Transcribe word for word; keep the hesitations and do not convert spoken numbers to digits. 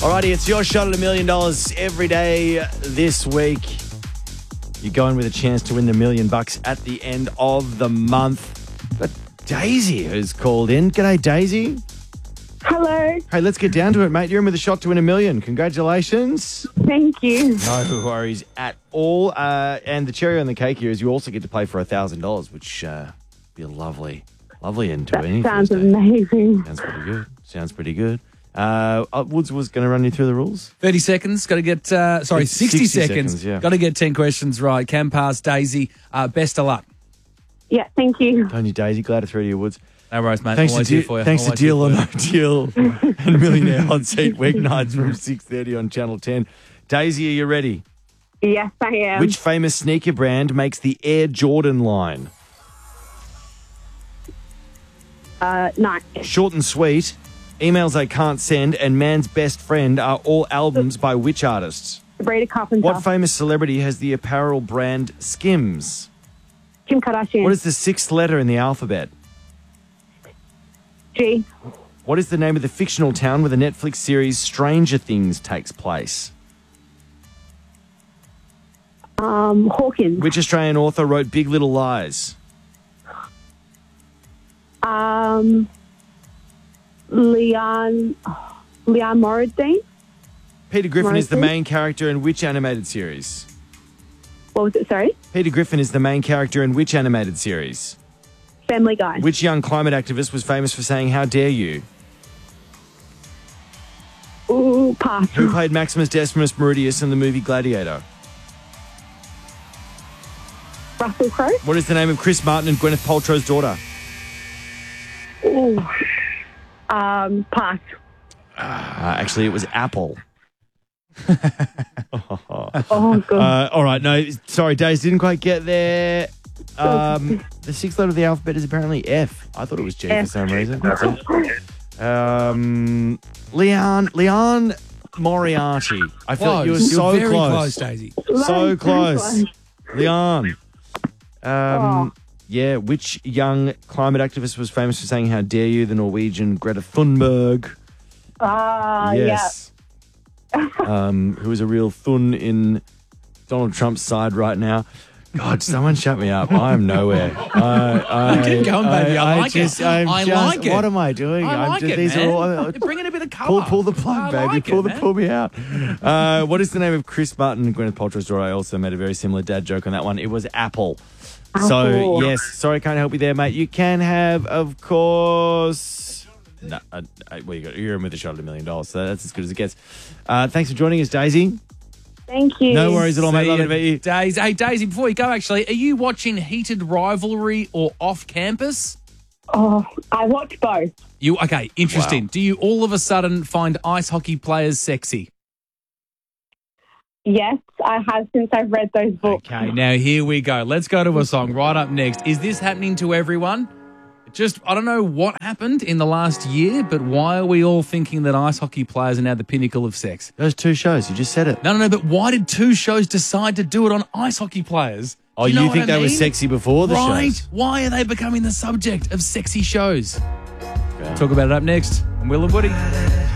Alrighty, it's your shot at a million dollars every day this week. You're going with a chance to win the million bucks at the end of the month. But Daisy who's called in. G'day, Daisy. Hello. Hey, let's get down to it, mate. You're in with a shot to win a million. Congratulations. Thank you. No worries at all. Uh, and the cherry on the cake here is you also get to play for one thousand dollars, which uh, be a lovely, lovely end to That any sounds Thursday. amazing. Sounds pretty good. Sounds pretty good. Uh, uh, Woods was going to run you through the rules. thirty seconds. Got to get, uh, sorry, It's sixty, sixty seconds. seconds, yeah. Got to get ten questions right. Can pass, Daisy. Uh, best of luck. Yeah, thank you. Don't you, Daisy? Glad to throw to you, Woods. No worries, mate. Thanks to, Always de- here for you. thanks to Always here Deal or for you. No Deal and Millionaire Hot Seat weeknights from six thirty on Channel ten. Daisy, are you ready? Yes, I am. Which famous sneaker brand makes the Air Jordan line? Uh, no. Short and Sweet, Emails I Can't Send, and Man's Best Friend are all albums by which artists? Sabrina Carpenter. What famous celebrity has the apparel brand Skims? Kim Kardashian. What is the sixth letter in the alphabet? G. What is the name of the fictional town where the Netflix series Stranger Things takes place? Um, Hawkins. Which Australian author wrote Big Little Lies? Um, Leon. Leon Morrison. Peter Griffin is the Morrison? main character in which animated series? What was it? Sorry. Peter Griffin is the main character in which animated series? Family Guy. Which young climate activist was famous for saying, "How dare you"? Ooh, pass. Who played Maximus Decimus Meridius in the movie Gladiator? Russell Crowe. What is the name of Chris Martin and Gwyneth Paltrow's daughter? Ooh. Um, pass. Uh, actually, it was Apple. Oh, God. Uh, all right, no, sorry, Days didn't quite get there. Um, the sixth letter of the alphabet is apparently F. I thought it was G for F. some reason. Um, Leon, Leon Moriarty. I feel like you were Close. so You're very close. close, Daisy. So Close, close. close. Leon. Um, Oh. Yeah, which young climate activist was famous for saying, "How dare you"? The Norwegian Greta Thunberg. Ah, Yes. um, who is a real thun in Donald Trump's side right now. God, someone shut me up. I'm nowhere. I, I, Keep going, baby. I like it. I'm I just, like it. What am I doing? I I'm like just, it, these man. Are all, You're bringing a bit of colour. pull, pull the plug, I baby. like pull it, the man. pull me out. Uh, what is the name of Chris Martin and Gwyneth Paltrow's daughter? I also made a very similar dad joke on that one. It was Apple. So, Apple. yes, sorry I can't help you there, mate. You can have, of course... No, uh, uh, well, you got, you're in with a shot at a million dollars, so that's as good as it gets. Uh, thanks for joining us, Daisy. Thank you. No worries at all, mate. See Love ya, to meet you. Daisy. Hey, Daisy, before you go, actually, are you watching Heated Rivalry or Off Campus? Oh, I watch both. You Okay, interesting. Wow. Do you all of a sudden find ice hockey players sexy? Yes, I have since I've read those books. Okay, now here we go. Let's go to a song right up next. Is this happening to everyone? Just, I don't know what happened in the last year, but why are we all thinking that ice hockey players are now the pinnacle of sex? Those two shows, you just said it. No, no, no, but why did two shows decide to do it on ice hockey players? Oh, Do you, know what think I they were mean? sexy before the Right. shows? Why are they becoming the subject of sexy shows? Talk about it up next on Will and Woody.